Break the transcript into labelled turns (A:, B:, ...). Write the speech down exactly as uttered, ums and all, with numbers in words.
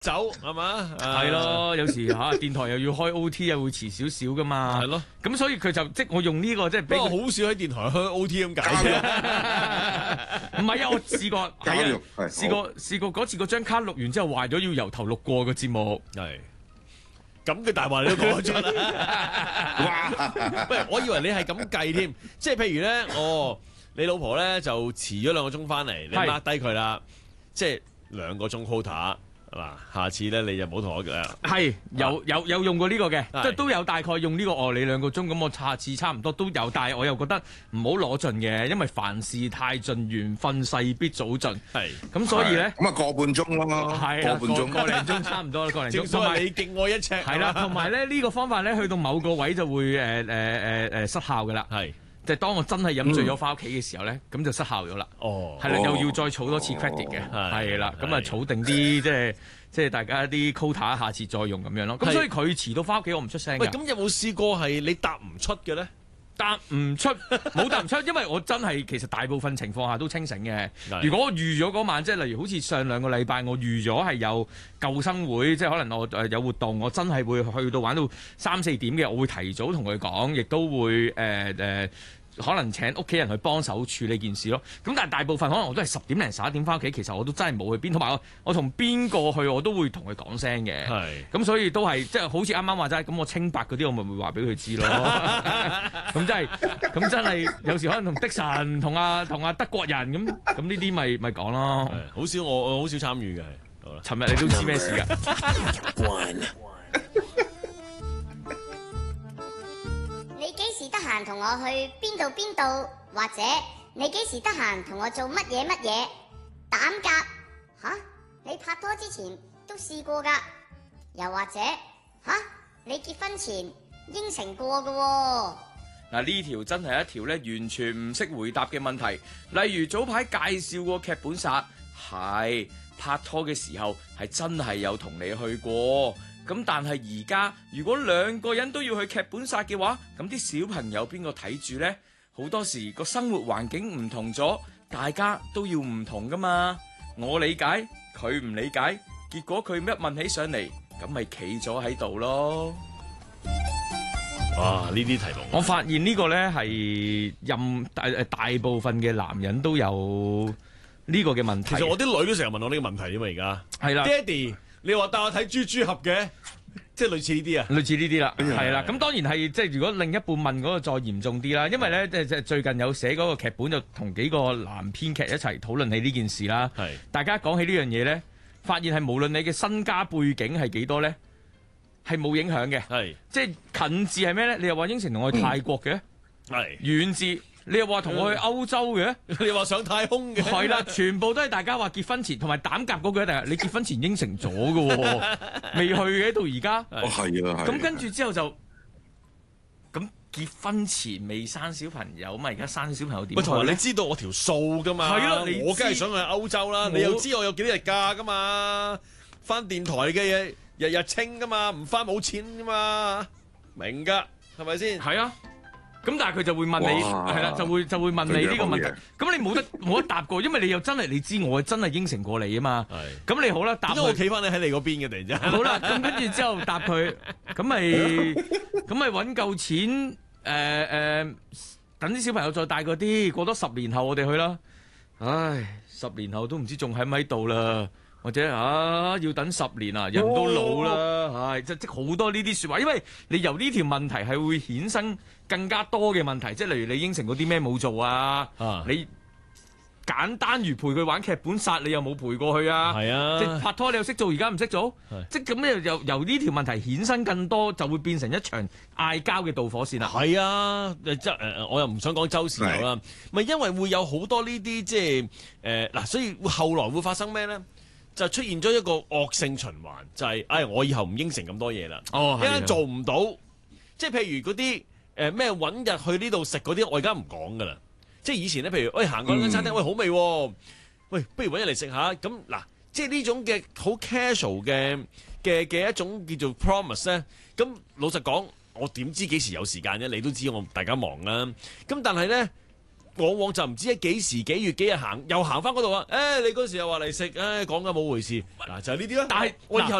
A: 走係嘛？
B: 係咯，有時嚇電台又要開 O T，又會遲少少噶嘛。
A: 係咯，
B: 咁所以佢就即係我用呢個即係俾
A: 不過好少喺電台開 O T 咁解啫。
B: 唔係啊，我試過
C: 交
B: 係
C: 流係
B: 啊，試過試過嗰次嗰張卡錄完之後壞咗，要由頭錄過個節目。
A: 係咁嘅大話你都講得出啦。喂，我以為你係咁計添，即係譬如咧，哦，你老婆咧就遲咗兩個鐘翻嚟，你
B: 係
A: mark 低佢啦，即係兩個鐘 quota 係嘛？下次咧你就唔好同我嘅。
B: 係有有有用過呢個嘅，
A: 係
B: 即係都有大概用呢個哦。你兩個鐘咁，我下次差唔多都有，但係我又覺得唔好攞盡嘅，因為凡事太盡，緣分勢必早盡。
A: 係
B: 咁所以咧，
C: 咁啊個半鐘咯，
B: 係啦，
C: 個半鐘
B: 個個零鐘差唔多啦，個零鐘。
A: 正所
B: 同埋
A: 謂你敬我一尺。
B: 係啦，同埋咧呢個方法咧，去到某個位就會誒誒誒誒失效嘅啦。
A: 係
B: 就係當我真係飲醉咗翻屋企嘅時候咧，咁就失效咗啦。
A: 哦，
B: 係啦，
C: 哦
B: 又要再儲多次 credit 嘅，
A: 係
B: 係啦，咁啊
A: 係
B: 儲定啲即係即係大家啲 quota，下次再用咁樣咯。咁
A: 係
B: 所以佢遲到翻屋企，我唔出聲
A: 喂，
B: 㗎。
A: 咁有冇試過係你答唔出嘅咧？
B: 答唔出，冇答唔出，因為我真係其實大部分情況下都清醒嘅。
A: 係
B: 如果我預咗嗰晚，即係例如好似上兩個禮拜，我預咗係有救生會，即係可能我誒有活動，我真係會去到玩到三四點嘅，我會提早同佢講，亦都會誒誒。呃呃可能請屋企人去幫手處理件事咯。咁但係大部分可能我都係十點零十一點翻屋企，其實我都真係冇去邊。同埋我我同邊個去我都會同佢講聲嘅。
A: 係
B: 咁所以都係即係好似啱啱話齋，咁我清白嗰啲我咪會話俾佢知咯。咁真係咁真係有時可能同的神同阿同阿德國人咁咁呢啲咪咪講咯。
A: 係好少我我好少參與嘅。係好啦，
B: 尋日你都知咩事㗎？
D: 你幾時得閒同我去邊度邊度？或者你幾時得閒同我做乜嘢乜嘢？膽夾吓？你拍拖之前都試過㗎？又或者吓？你結婚前應承過㗎喎？
B: 嗱，呢條真係一條咧完全唔識回答嘅問題。例如早排介紹過劇本殺，係拍拖嘅時候係真係有同你去過。咁但係而家如果兩個人都要去劇本殺嘅話，咁啲小朋友邊個睇住呢？好多時個生活環境唔同咗，大家都要唔同噶嘛。我理解，佢唔理解，結果佢一問起上嚟，咁咪企咗喺度咯。
A: 哇！呢啲題目，
B: 我發現呢個呢係任大誒大部分嘅男人都有呢個嘅問題。
A: 其實我啲女都成日問我呢個問題啫嘛，而家
B: 係啦，
A: 爹哋，你話帶我睇豬豬俠嘅，即係類似呢啲啊。
B: 類似呢啲啦，係啦。
A: 係
B: 咁當然係即係如果另一半問嗰個再嚴重啲啦，因為咧即係即係最近有寫嗰個劇本，就同幾個男編劇一齊討論起呢件事啦。
A: 係
B: 大家講起呢樣嘢咧，發現係無論你嘅身家背景係幾多咧，係冇影響嘅。
A: 係
B: 即係近至係咩咧？你又話應承同我去泰國嘅，
A: 係，
B: 遠至你又話同我去歐洲嘅。
A: 你話上太空嘅，
B: 係啦，全部都係大家話結婚前同埋膽夾嗰句一定係你結婚前應承咗嘅喎，未去嘅到而家。
C: 哦係啊係啊。
B: 咁跟住之後就咁結婚前未生小朋友嘛，而家生小朋友點
A: 喂，同埋你
B: 呢？
A: 知道我條數噶嘛？
B: 係咯你知
A: 我梗係想去歐洲啦。
B: 我
A: 你又知我有幾多日假噶嘛？翻電台嘅嘢日日清噶嘛，唔翻冇錢噶嘛，明噶係咪先？
B: 係啊，咁但係佢就會問你
C: 哇
B: 係啦，就會就會問你呢個問題
C: 佢哋。
B: 咁你冇得冇得答過，因為你又真係你知我真係應承過你啊嘛。
A: 係。
B: 咁你好啦，答
A: 點解我
B: 佢。
A: 企翻你喺你嗰邊嘅突然之間？
B: 好啦，咁跟住之後答佢，咁咪咁咪揾夠錢，誒、誒、等啲小朋友再大個啲，過多十年後我哋去啦。唉，十年後都唔知仲喺唔喺度啦，或者啊要等十年啊，人都老啦，唉，即即好多呢啲説話，因為你由呢條問題係會衍生更加多嘅問題，即係例如你應承嗰啲咩冇做啊，
A: 啊
B: 你簡單如陪佢玩劇本殺，你又冇陪過去啊。
A: 係啊，
B: 即係拍拖，你又識做，而家唔識做，
A: 係
B: 即係咁咧，由由呢條問題衍生更多，就會變成一場嗌交嘅導火線啦。
A: 係啊，誒即係誒，我又唔想講周時有啦，咪因為會有好多呢啲即係誒嗱，所以後來會發生咩咧？就出現咗一個惡性循環，就係、唉，我以後唔應承咁多嘢啦，
B: 哦
A: 一陣做唔到，即係譬如嗰啲誒咩揾日去呢度食嗰啲，我而家唔講噶啦。即係以前咧，譬如喂行過間餐廳，喂好味喎，喂不如揾日嚟食下。咁嗱，即係呢種嘅好 casual 嘅嘅嘅一種叫做 promise 咧。咁老實講，我點知幾時有時間啫？你都知我大家忙啦。咁但係咧， 往往就唔知喺幾時幾月幾日行，又行翻嗰度啊！誒、你嗰時又話嚟食，誒講緊冇回事，嗱就係呢啲啦。
B: 但係
A: 我以後